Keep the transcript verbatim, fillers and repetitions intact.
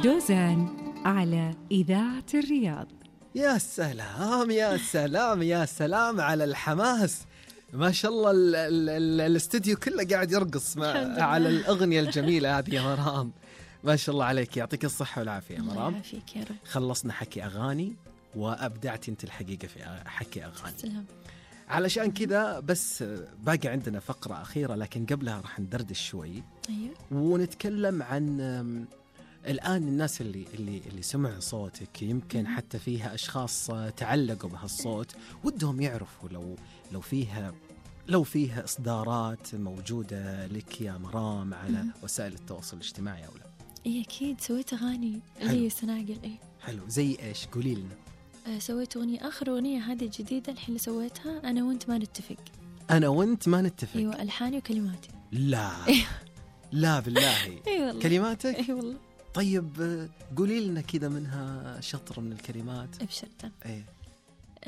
دوزان على إذاعة الرياض. يا سلام يا سلام يا سلام على الحماس، ما شاء الله ال- ال- ال- الاستديو كله قاعد يرقص على الأغنية الجميلة هذه يا مرام. ما شاء الله عليك، يعطيك الصحة والعافية يا مرام. الله يعافيك يا رب. خلصنا حكي أغاني وأبدعت أنت الحقيقة في حكي أغاني. سلام. علشان كذا بس باقي عندنا فقرة أخيرة، لكن قبلها راح ندردش شوي. أيوه. ونتكلم عن أم، الآن الناس اللي اللي اللي سمعوا صوتك، يمكن حتى فيها أشخاص تعلقوا بهالصوت، ودهم يعرفوا لو لو فيها لو فيها إصدارات موجودة لك يا مرام على مم. وسائل التواصل الاجتماعي أو لا. إيه أكيد سويت أغاني حلو. اللي هي سناقل. إيه حلو، زي إيش؟ قولي لنا. آه سويت أغنية، آخر أغنية هذه جديدة الحين اللي سويتها، أنا وأنت ما نتفق. أنا وأنت ما نتفق. أيوة، ألحاني وكلماتي. لا لا بالله. أي والله. كلماتك؟ أي والله. طيب قولي لنا كذا منها شطر من الكلمات. أبشرت. إيه